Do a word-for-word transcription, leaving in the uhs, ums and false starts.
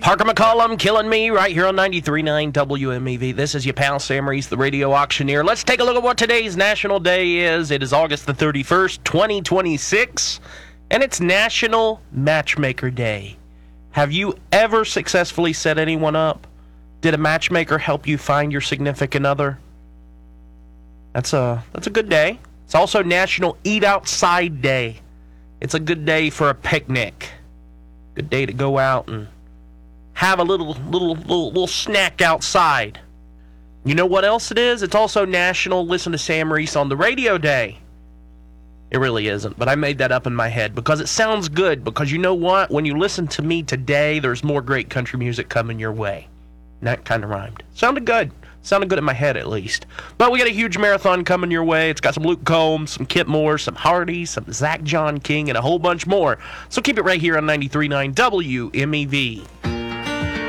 Parker McCollum killing me right here on ninety-three point nine W M E V. This is your pal Sam Reese, the radio auctioneer. Let's take a look at what today's national day is. It is August the thirty-first, twenty twenty-six, and it's National Matchmaker Day. Have you ever successfully set anyone up? Did a matchmaker help you find your significant other? That's a, that's a good day. It's also National Eat Outside Day. It's a good day for a picnic. Good day to go out and have a little little little little snack outside. You know what else it is? It's also National Listen to Sam Reese on the Radio Day. It really isn't, but I made that up in my head because it sounds good. Because you know what? When you listen to me today, there's more great country music coming your way. And that kind of rhymed. Sounded good. Sounded good in my head, at least. But we got a huge marathon coming your way. It's got some Luke Combs, some Kip Moore, some Hardy, some Zach John King, and a whole bunch more. So keep it right here on ninety-three point nine W M E V.